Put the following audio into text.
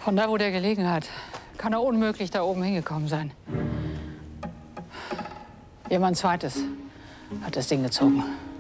Von da, wo der gelegen hat, kann er unmöglich da oben hingekommen sein. Jemand Zweites hat das Ding gezogen.